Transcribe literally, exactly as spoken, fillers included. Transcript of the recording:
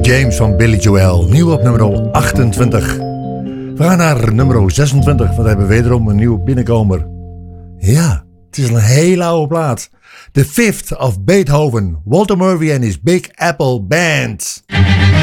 James van Billy Joel, nieuw op nummer achtentwintig. We gaan naar nummer zesentwintig, want we hebben wederom een nieuwe binnenkomer. Ja, het is een hele oude plaat. The Fifth of Beethoven, Walter Murphy en his Big Apple Band.